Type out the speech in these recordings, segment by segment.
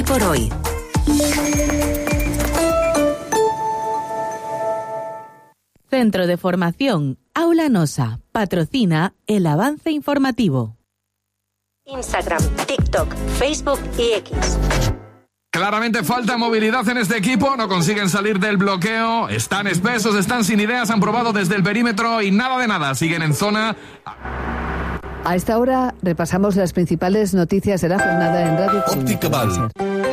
Hoy por hoy. Centro de Formación Aula Nosa patrocina el avance informativo. Instagram, TikTok, Facebook y X. Claramente falta movilidad en este equipo, no consiguen salir del bloqueo, están espesos, están sin ideas, han probado desde el perímetro y nada de nada, siguen en zona. A esta hora repasamos las principales noticias de la jornada en Radio Óptica Val.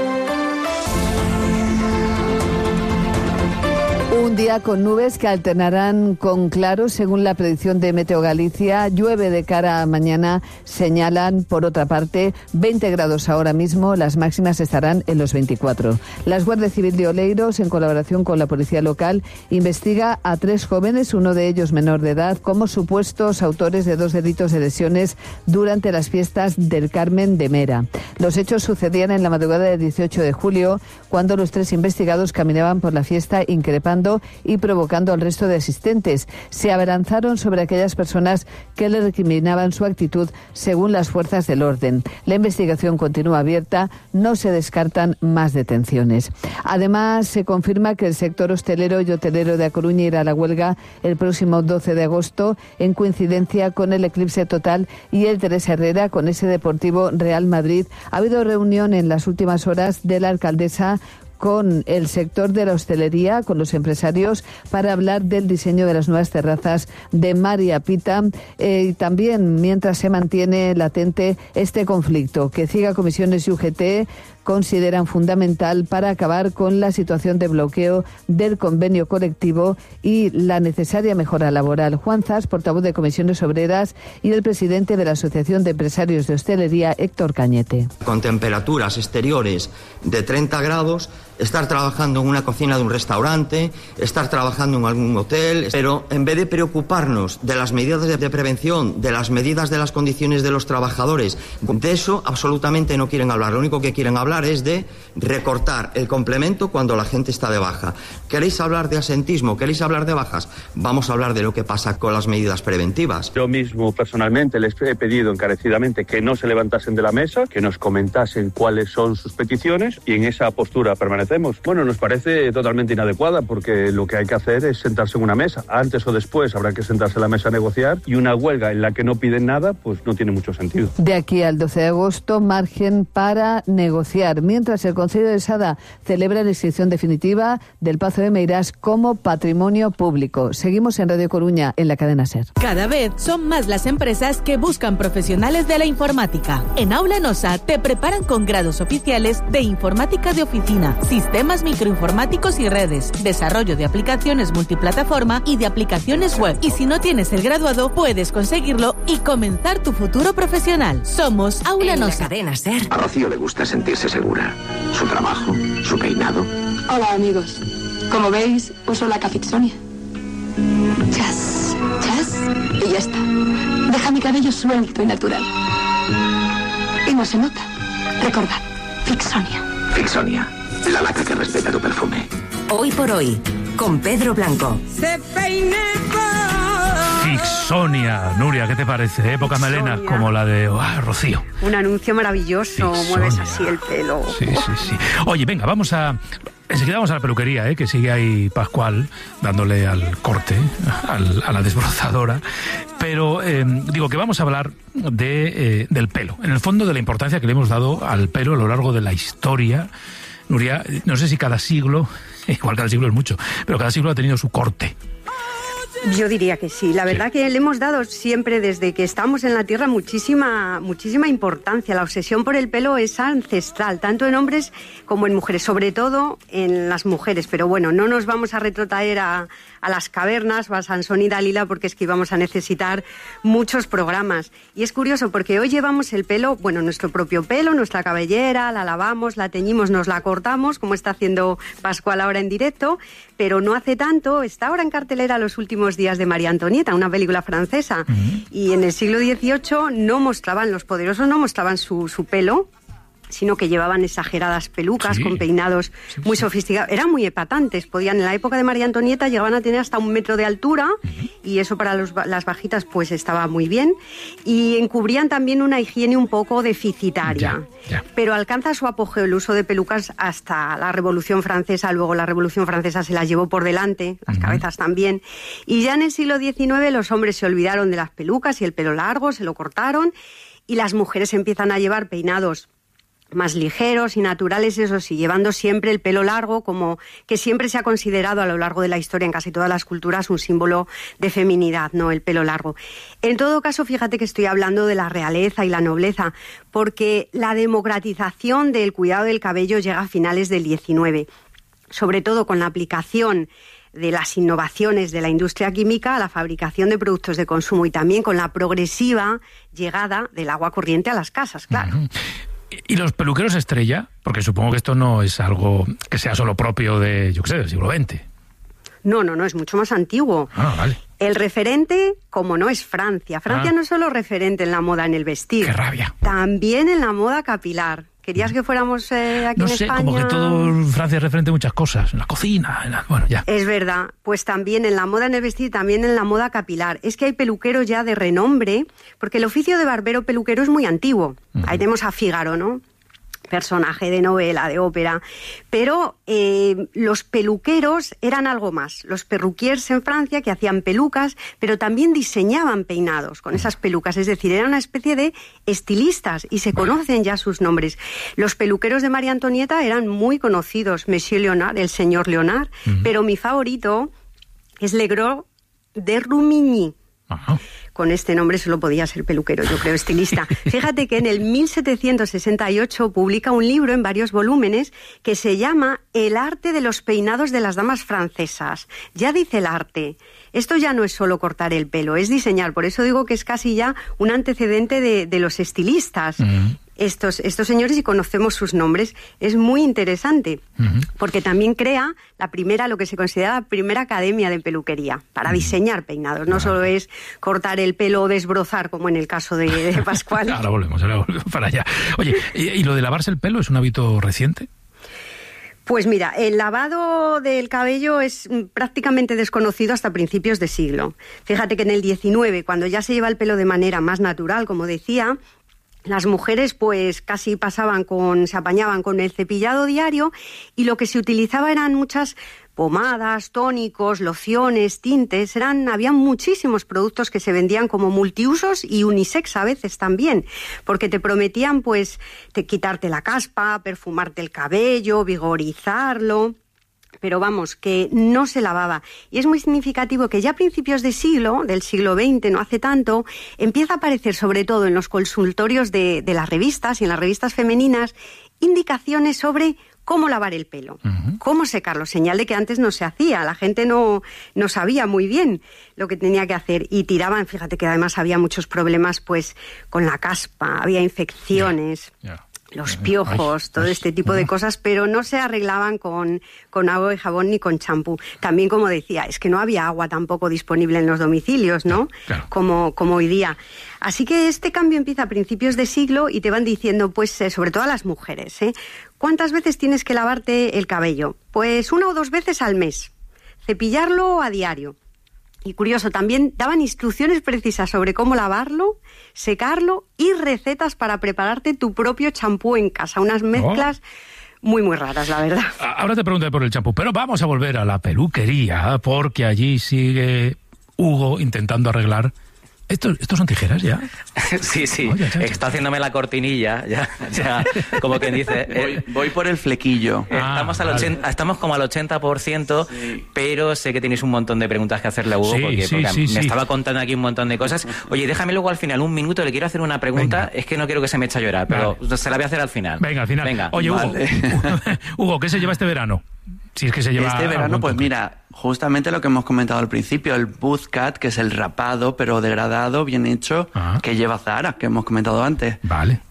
Un día con nubes que alternarán con claros según la predicción de Meteo Galicia. Llueve de cara a mañana, señalan. Por otra parte, 20 grados ahora mismo, las máximas estarán en los 24. La Guardia Civil de Oleiros, en colaboración con la Policía Local, investiga a 3 jóvenes, uno de ellos menor de edad, como supuestos autores de 2 delitos de lesiones durante las fiestas del Carmen de Mera. Los hechos sucedían en la madrugada del 18 de julio, cuando los 3 investigados caminaban por la fiesta increpando y provocando al resto de asistentes. Se abalanzaron sobre aquellas personas que le recriminaban su actitud según las fuerzas del orden. La investigación continúa abierta, no se descartan más detenciones. Además, se confirma que el sector hostelero y hotelero de A Coruña irá a la huelga el próximo 12 de agosto en coincidencia con el eclipse total y el Teresa Herrera con ese Deportivo Real Madrid. Ha habido reunión en las últimas horas de la alcaldesa con el sector de la hostelería, con los empresarios, para hablar del diseño de las nuevas terrazas de María Pita. Y también, mientras se mantiene latente este conflicto, que CIGA, Comisiones y UGT consideran fundamental para acabar con la situación de bloqueo del convenio colectivo y la necesaria mejora laboral. Juan Zas, portavoz de Comisiones Obreras, y el presidente de la Asociación de Empresarios de Hostelería, Héctor Cañete. Con temperaturas exteriores de 30 grados, estar trabajando en una cocina de un restaurante, estar trabajando en algún hotel, pero en vez de preocuparnos de las medidas de prevención, de las medidas de las condiciones de los trabajadores, de eso absolutamente no quieren hablar. Lo único que quieren hablar es de recortar el complemento cuando la gente está de baja. ¿Queréis hablar de asentismo? ¿Queréis hablar de bajas? Vamos a hablar de lo que pasa con las medidas preventivas. Yo mismo personalmente les he pedido encarecidamente que no se levantasen de la mesa, que nos comentasen cuáles son sus peticiones y en esa postura permanecemos. Bueno, nos parece totalmente inadecuada porque lo que hay que hacer es sentarse en una mesa. Antes o después habrá que sentarse a la mesa a negociar y una huelga en la que no piden nada, pues no tiene mucho sentido. De aquí al 12 de agosto, margen para negociar. Mientras el Concello de Sada celebra la inscripción definitiva del Pazo de Meirás como patrimonio público. Seguimos en Radio Coruña, en la cadena SER. Cada vez son más las empresas que buscan profesionales de la informática. En Aula Nosa te preparan con grados oficiales de informática de oficina, sistemas microinformáticos y redes, desarrollo de aplicaciones multiplataforma y de aplicaciones web. Y si no tienes el graduado, puedes conseguirlo y comenzar tu futuro profesional. Somos Aula Nosa. Cadena SER. A Rocío le gusta sentirse segura. Su trabajo, su peinado. Hola, amigos. Como veis, uso la Fixonia. Chas, chas, y ya está. Deja mi cabello suelto y natural. Y no se nota. Recordad, Fixonia. Fixonia, la laca que respeta tu perfume. Hoy por hoy, con Pedro Blanco. Fixonia. Nuria, ¿qué te parece? Pocas melenas como la de Rocío. Un anuncio maravilloso. Fixonia. Mueves así el pelo. Sí. Oye, venga, enseguida vamos a la peluquería, que sigue ahí Pascual dándole al corte, a la desbrozadora. Pero digo que vamos a hablar del pelo. En el fondo, de la importancia que le hemos dado al pelo a lo largo de la historia. Nuria, no sé si cada siglo, igual cada siglo es mucho, pero cada siglo ha tenido su corte. Yo diría que sí. La verdad que le hemos dado siempre, desde que estamos en la Tierra, muchísima importancia. La obsesión por el pelo es ancestral, tanto en hombres como en mujeres, sobre todo en las mujeres. Pero bueno, no nos vamos a retrotraer a las cavernas o a Sansón y Dalila, porque es que íbamos a necesitar muchos programas. Y es curioso porque hoy llevamos el pelo, nuestro propio pelo, nuestra cabellera, la lavamos, la teñimos, nos la cortamos, como está haciendo Pascual ahora en directo, pero no hace tanto, está ahora en cartelera Los últimos días de María Antonieta, una película francesa. Y en el siglo XVIII los poderosos no mostraban su pelo sino que llevaban exageradas pelucas con peinados muy sofisticados. Eran muy epatantes, en la época de María Antonieta llegaban a tener hasta 1 metro de altura, y eso para las bajitas pues estaba muy bien, y encubrían también una higiene un poco deficitaria. Pero alcanza su apogeo el uso de pelucas hasta la Revolución Francesa. Luego la Revolución Francesa se las llevó por delante, las cabezas también, y ya en el siglo XIX los hombres se olvidaron de las pelucas y el pelo largo, se lo cortaron, y las mujeres empiezan a llevar peinados más ligeros y naturales, eso sí, llevando siempre el pelo largo, como que siempre se ha considerado a lo largo de la historia en casi todas las culturas un símbolo de feminidad, ¿no? El pelo largo. En todo caso, fíjate que estoy hablando de la realeza y la nobleza, porque la democratización del cuidado del cabello llega a finales del XIX, sobre todo con la aplicación de las innovaciones de la industria química a la fabricación de productos de consumo, y también con la progresiva llegada del agua corriente a las casas, claro. ¿Y los peluqueros estrella? Porque supongo que esto no es algo que sea solo propio de, yo qué sé, del siglo XX. No, es mucho más antiguo. Vale. El referente, como no, es Francia. Francia no es solo referente en la moda en el vestir. ¡Qué rabia! También en la moda capilar. ¿Querías que fuéramos aquí en España? No sé, como que todo Francia es referente en muchas cosas. En la cocina, bueno, ya. Es verdad. Pues también en la moda en el vestir, también en la moda capilar. Es que hay peluqueros ya de renombre, porque el oficio de barbero peluquero es muy antiguo. Ahí tenemos a Fígaro, ¿no? Personaje de novela, de ópera, pero los peluqueros eran algo más. Los perruquiers en Francia, que hacían pelucas, pero también diseñaban peinados con esas pelucas, es decir, eran una especie de estilistas, y se conocen ya sus nombres. Los peluqueros de María Antonieta eran muy conocidos, Monsieur Léonard, el señor Léonard, pero mi favorito es Legros de Rumigny. Con este nombre solo podía ser peluquero, yo creo, estilista. Fíjate que en el 1768 publica un libro en varios volúmenes que se llama El arte de los peinados de las damas francesas. Ya dice el arte. Esto ya no es solo cortar el pelo, es diseñar. Por eso digo que es casi ya un antecedente de los estilistas. Estos señores, y conocemos sus nombres, es muy interesante, porque también crea la primera, lo que se considera la primera academia de peluquería, para diseñar peinados. No solo es cortar el pelo o desbrozar, como en el caso de Pascual. Ahora volvemos para allá. Oye, ¿y lo de lavarse el pelo es un hábito reciente? Pues mira, el lavado del cabello es prácticamente desconocido hasta principios de siglo. Fíjate que en el 19, cuando ya se lleva el pelo de manera más natural, como decía, las mujeres pues casi se apañaban con el cepillado diario, y lo que se utilizaba eran muchas pomadas, tónicos, lociones, tintes. Había muchísimos productos que se vendían como multiusos y unisex a veces también, porque te prometían pues quitarte la caspa, perfumarte el cabello, vigorizarlo. Pero vamos, que no se lavaba. Y es muy significativo que ya a principios del siglo XX, no hace tanto, empieza a aparecer, sobre todo en los consultorios de las revistas y en las revistas femeninas, indicaciones sobre cómo lavar el pelo, cómo secarlo, señal de que antes no se hacía. La gente no sabía muy bien lo que tenía que hacer, y tiraban. Fíjate que además había muchos problemas pues con la caspa, había infecciones. Los piojos, todo este tipo de cosas, pero no se arreglaban con agua y jabón ni con champú. También, como decía, es que no había agua tampoco disponible en los domicilios, ¿no? Claro. Como hoy día. Así que este cambio empieza a principios de siglo, y te van diciendo, pues, sobre todo a las mujeres, ¿cuántas veces tienes que lavarte el cabello? Pues 1 o 2 veces al mes. Cepillarlo a diario. Y curioso, también daban instrucciones precisas sobre cómo lavarlo, secarlo, y recetas para prepararte tu propio champú en casa. Unas mezclas muy, muy raras, la verdad. Ahora te pregunto por el champú, pero vamos a volver a la peluquería, porque allí sigue Hugo intentando arreglar. ¿Estos son tijeras ya? Sí. Oye, está haciéndome la cortinilla, ya como quien dice. Voy por el flequillo. Estamos como al 80%, sí. Pero sé que tenéis un montón de preguntas que hacerle a Hugo, porque me estaba contando aquí un montón de cosas. Oye, déjame luego al final 1 minuto, le quiero hacer una pregunta. Venga. Es que no quiero que se me eche a llorar, pero se la voy a hacer al final. Venga, al final. Venga. Oye, Hugo, ¿qué se lleva este verano? Si es que se lleva este verano, pues mira, justamente lo que hemos comentado al principio, el buzz cut, que es el rapado, pero degradado, bien hecho, que lleva Zara, que hemos comentado antes. Vale.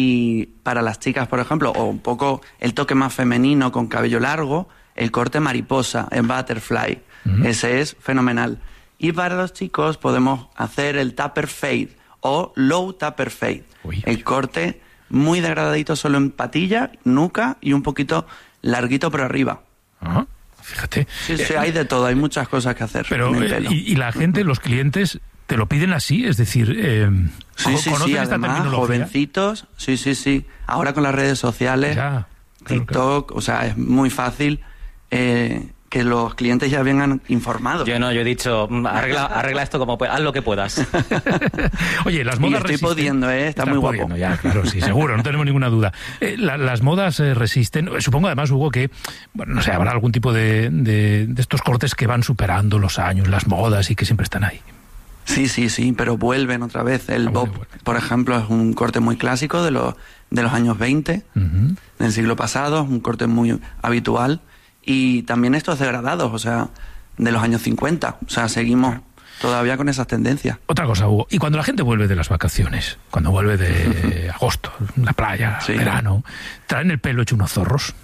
Y para las chicas, por ejemplo, o un poco el toque más femenino con cabello largo, el corte mariposa, en butterfly. Ese es fenomenal. Y para los chicos podemos hacer el taper fade o low taper fade. El corte muy degradadito solo en patilla, nuca y un poquito larguito por arriba. Ajá. Fíjate. Sí, hay de todo, hay muchas cosas que hacer. Pero, en el pelo. Y la gente, los clientes, ¿te lo piden así? Es decir, sí, además, jovencitos, sí. Ahora con las redes sociales, TikTok, o sea, es muy fácil que los clientes ya vengan informados. Yo he dicho, arregla esto como puedas, haz lo que puedas. Oye, las modas resisten. Estoy pudiendo, está muy guapo. Ya, claro, sí, seguro, no tenemos ninguna duda. Las modas resisten. Supongo además, Hugo, que, bueno, no sé, habrá algún tipo de estos cortes que van superando los años, las modas y que siempre están ahí. Sí, pero vuelven otra vez. El bob, por ejemplo, es un corte muy clásico de los años 20, del siglo pasado, es un corte muy habitual. Y también estos degradados, o sea, de los años 50. O sea, seguimos todavía con esas tendencias. Otra cosa, Hugo, y cuando la gente vuelve de las vacaciones, cuando vuelve de agosto, la playa, verano, ¿traen el pelo hecho unos zorros?